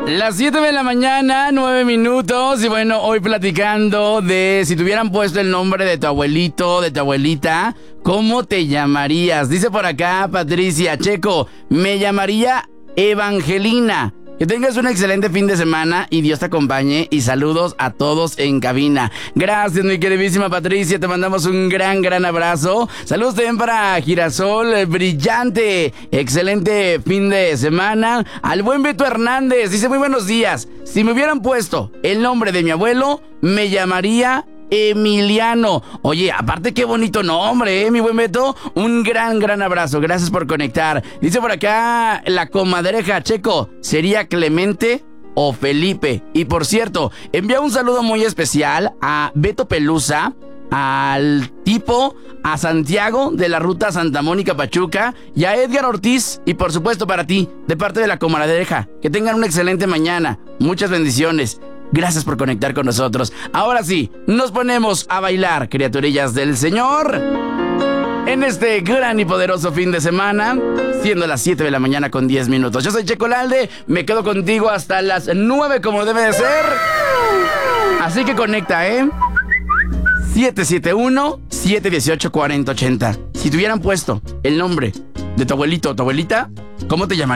Las 7 de la mañana, 9 minutos. Y bueno, hoy platicando de si te hubieran puesto el nombre de tu abuelito, de tu abuelita, ¿cómo te llamarías? Dice por acá Patricia Checo, me llamaría Evangelina. Que tengas un excelente fin de semana y Dios te acompañe, y saludos a todos en cabina. Gracias, mi queridísima Patricia, te mandamos un gran abrazo. Saludos también para Girasol Brillante, excelente fin de semana. Al buen Beto Hernández, dice muy buenos días. Si me hubieran puesto el nombre de mi abuelo, me llamaría Emiliano. Oye, aparte qué bonito nombre, mi buen Beto. Un gran abrazo, gracias por conectar. Dice por acá la comadreja Checo, ¿sería Clemente o Felipe? Y por cierto, envía un saludo muy especial a Beto Pelusa, al tipo, a Santiago de la ruta Santa Mónica Pachuca y a Edgar Ortiz, y por supuesto para ti, de parte de la comadreja. Que tengan una excelente mañana, muchas bendiciones. Gracias por conectar con nosotros. Ahora sí, nos ponemos a bailar, criaturillas del Señor, en este gran y poderoso fin de semana, siendo las 7 de la mañana con 10 minutos. Yo soy Checo Lalde, me quedo contigo hasta las 9 como debe de ser. Así que conecta, 771-718-4080. Si te hubieran puesto el nombre de tu abuelito o tu abuelita, ¿cómo te llamarías?